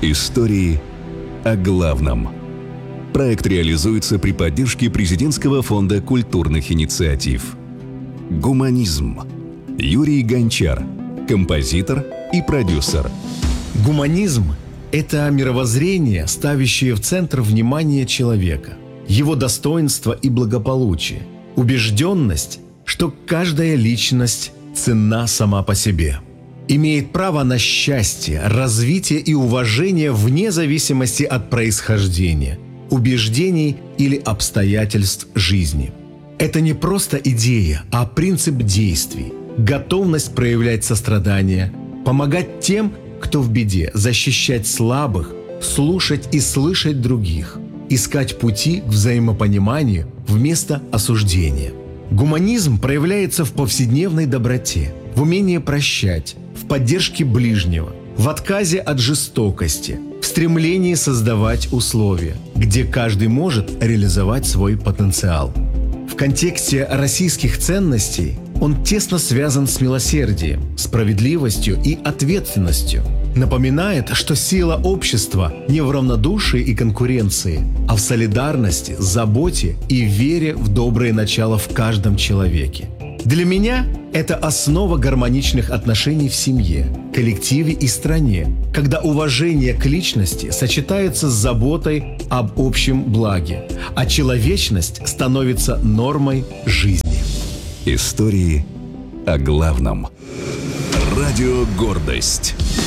Истории о главном. Проект реализуется при поддержке Президентского фонда культурных инициатив. Гуманизм. Юрий Гончар, композитор и продюсер. Гуманизм – это мировоззрение, ставящее в центр внимания человека, его достоинство и благополучие, убежденность, что каждая личность ценна сама по себе, имеет право на счастье, развитие и уважение вне зависимости от происхождения, убеждений или обстоятельств жизни. Это не просто идея, а принцип действий, готовность проявлять сострадание, помогать тем, кто в беде, защищать слабых, слушать и слышать других, искать пути к взаимопониманию вместо осуждения. Гуманизм проявляется в повседневной доброте, в умении прощать, в поддержке ближнего, в отказе от жестокости, в стремлении создавать условия, где каждый может реализовать свой потенциал. В контексте российских ценностей он тесно связан с милосердием, справедливостью и ответственностью. Напоминает, что сила общества не в равнодушии и конкуренции, а в солидарности, заботе и вере в доброе начало в каждом человеке. Для меня это основа гармоничных отношений в семье, коллективе и стране, когда уважение к личности сочетается с заботой об общем благе, а человечность становится нормой жизни. Истории о главном. Радио «Гордость».